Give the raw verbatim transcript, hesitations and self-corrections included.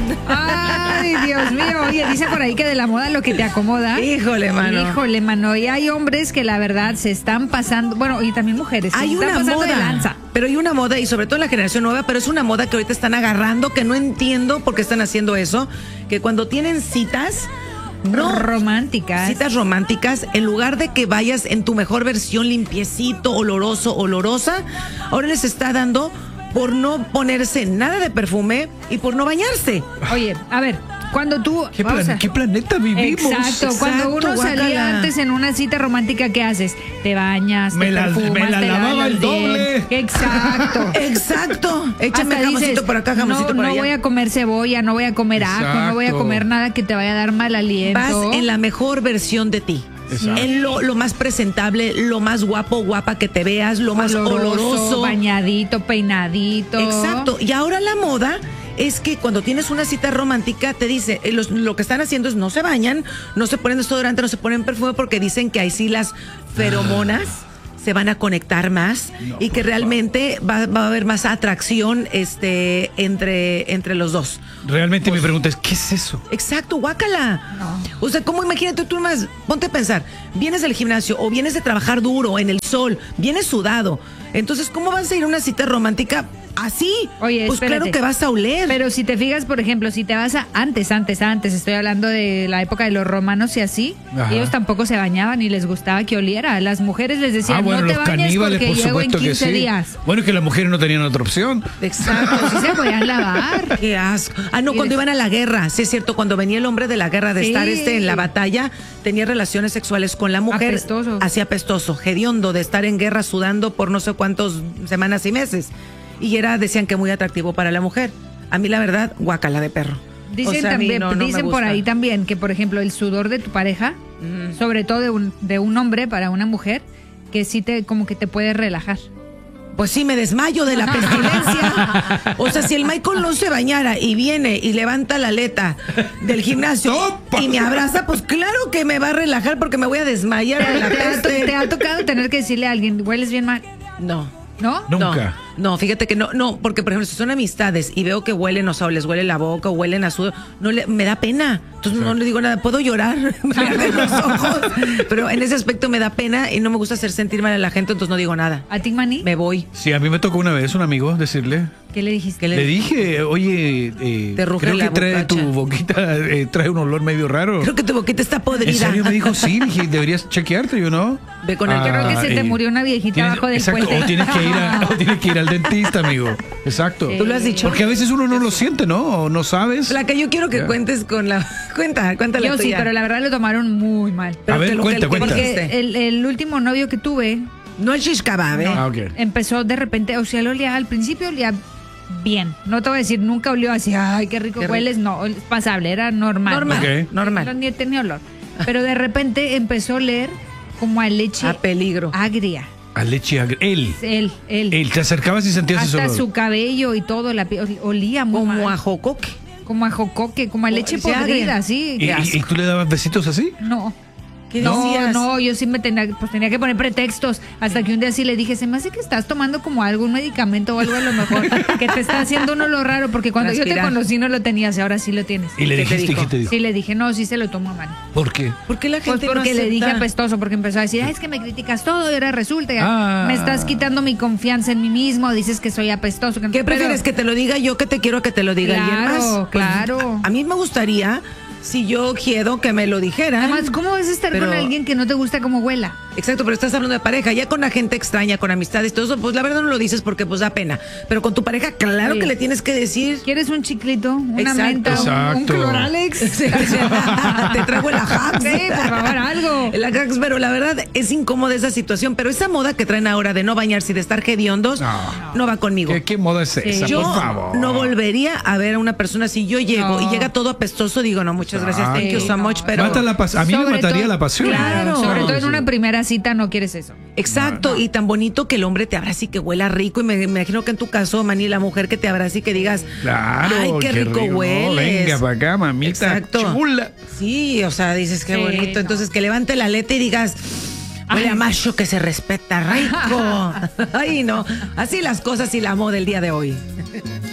Ay, Dios mío. Oye, dice por ahí que de la moda lo que te acomoda. Híjole, mano. Híjole, mano. Y hay hombres que la verdad se están pasando, bueno, y también mujeres. Hay se están una pasando de moda, lanza. pero hay una moda, y sobre todo en la generación nueva, pero es una moda que ahorita están agarrando, que no entiendo por qué están haciendo eso, que cuando tienen citas, no, románticas. citas románticas, en lugar de que vayas en tu mejor versión, limpiecito, oloroso, olorosa, ahora les está dando por no ponerse nada de perfume y por no bañarse. Oye, a ver, cuando tú... ¿Qué, plan, a, ¿Qué planeta vivimos? Exacto, Exacto, cuando uno guácala. salía antes en una cita romántica, ¿qué haces? Te bañas, Me te la- perfumas, me la te lavas lavaba los el doble. dientes. Exacto. Exacto. Échame Hasta jamoncito dices, por acá, jamoncito no, por no allá. voy a comer cebolla, no voy a comer ajo, no voy a Exacto. comer nada que te vaya a dar mal aliento. Vas en la mejor versión de ti. Exacto. En lo, lo más presentable, lo más guapo, guapa que te veas, lo más oloroso. Bañadito, peinadito. Exacto. Y ahora la moda es que cuando tienes una cita romántica te dice, eh, los- lo que están haciendo es no se bañan, no se ponen desodorante, no se ponen perfume, porque dicen que ahí sí las feromonas se van a conectar más No, y que por realmente va, va a haber más atracción este entre, entre los dos. Realmente mi pregunta es, ¿qué es eso? Exacto, guácala. O sea, ¿cómo imagínate tú más? Ponte a pensar, vienes del gimnasio o vienes de trabajar duro en el sol, vienes sudado. Entonces, ¿cómo vas a ir a una cita romántica así? Oye, pues espérate. claro que vas a oler. Pero si te fijas, por ejemplo, si te vas a antes, antes, antes, estoy hablando de la época de los romanos y así, Ajá. ellos tampoco se bañaban y les gustaba que oliera. A las mujeres les decían, Ah, bueno, no te los bañes caníbales, porque por llego en supuesto que quince sí. días. Bueno, que las mujeres no tenían otra opción. Exacto. Sí se podían lavar. Qué asco. Ah, no, Y cuando des- iban a la guerra, sí es cierto, cuando venía el hombre de la guerra de Sí. estar este en la batalla, tenía relaciones sexuales con la mujer. Apestoso. Así apestoso, hediondo, de estar en guerra sudando por no sé cuántas semanas y meses. Y era, decían que muy atractivo para la mujer. A mí la verdad, guacala de perro. Dicen, O sea, a mí también, no- no me dicen por gusta. ahí también que, por ejemplo, el sudor de tu pareja, sobre todo de un, de un hombre para una mujer, que sí te, como que te puede relajar. Pues sí, me desmayo de la pestilencia. O sea, si el Michael no se bañara y viene y levanta la aleta del gimnasio ¡Topa! y me abraza, pues claro que me va a relajar porque me voy a desmayar de la ¿Te ha, to- peste. te ha tocado tener que decirle a alguien, hueles bien mal? No. ¿No? Nunca. No, no, fíjate que no, no, porque por ejemplo, si son amistades y veo que huelen, o sea, o les huele la boca o huelen a sudor, no le, me da pena. Entonces no le digo nada, puedo llorar, me arden los ojos, pero en ese aspecto me da pena y no me gusta hacer sentir mal a la gente, entonces no digo nada. ¿A ti, Manny? Me voy. Sí, a mí me tocó una vez un amigo decirle, ¿Qué le dijiste? ¿Qué le dije, oye, eh, Te ruge creo la que trae bocacha. tu boquita, eh, trae un olor medio raro. Creo que tu boquita está ¿En podrida. serio? Me dijo, sí, dije, deberías chequearte, yo no. Ve con el Creo que se te eh, murió una viejita tienes- abajo del exacto, puente. O tienes que ir a, o tienes que ir al dentista, amigo. Exacto. Tú lo has dicho. Porque a veces uno no lo siente, ¿no? O no sabes. La que yo quiero que Ya. cuentes con la cuenta, cuéntala Yo sí, tuya. pero la verdad lo tomaron muy mal. Pero A ver, que lo cuenta, que- que cuenta. dijiste. Porque el, el último novio que tuve No el shish kebab, ¿eh? Ah, ok. empezó de repente, o sea, él olía, al principio olía bien. No te voy a decir, nunca olió así, ay, qué rico Qué rico. hueles. No, es pasable, era normal. Normal, Ok. No, normal. ni tenía olor. Pero de repente empezó a oler como a leche A peligro. agria. A leche agria. Él. Él, él. Él. Te acercabas y sentías ese Hasta olor. su cabello y todo, la piel, olía muy Como mal. a jocoque. Como a jocoque, como a leche leche agria. podrida, sí. ¿Y, y- y tú le dabas besitos así? No. ¿Qué no, decías? no, yo sí me tenía, pues tenía que poner pretextos. Hasta que un día sí le dije, se me hace que estás tomando como algún medicamento o algo a lo mejor que te está haciendo un olor raro, porque cuando yo Transpirar. te conocí no lo tenías y ahora sí lo tienes. Y le ¿Qué te dijiste, dijo? ¿qué te dijo? Sí le dije, no, sí se lo tomo mal. ¿Por qué? ¿Por qué la Pues gente porque no le dije acepta? apestoso, porque empezó a decir, ay, es que me criticas todo y ahora resulta, Ah. me estás quitando mi confianza en mí mismo, dices que soy apestoso. que- ¿Qué prefieres, Pero- que te lo diga yo, que te quiero que te lo diga alguien más? Claro, Pues, claro. a, a mí me gustaría, si yo quiero, que me lo dijeran. Además, ¿cómo vas a estar Pero- con alguien que no te gusta cómo huela? Exacto, pero estás hablando de pareja, ya con la gente extraña, con amistades, todo eso, pues la verdad no lo dices porque pues da pena. Pero con tu pareja, claro Oye. que le tienes que decir. ¿Quieres un chiclito? ¿Una Exacto. menta? un- ¿Un Exacto. cloralex? Te traigo el Ajax. Sí, por favor, algo. El Ajax, pero la verdad es incómoda esa situación. Pero esa moda que traen ahora de no bañarse y de estar hediondos, No. no va conmigo. ¿Qué, qué moda es esa? Yo Por favor. no volvería a ver a una persona si yo llego No. y llega todo apestoso, digo, no, muchas gracias, thank you so no. much, pero Mata la pas- a mí me Sobre mataría todo- la pasión. Claro, sobre Claro, todo en sí. una primera cita no quieres eso. exacto, y tan bonito que el hombre te abrace y que huela rico, y me, me imagino que en tu caso, Manny, la mujer que te abrace y que digas, Claro, ay, qué, rico, no, hueles. venga para acá, mamita. Exacto. Chula. Sí, o sea, dices qué Sí, bonito, no. entonces que levante la aleta y digas, huele a macho que se respeta, rico. Ay, no, así las cosas y la moda del día de hoy.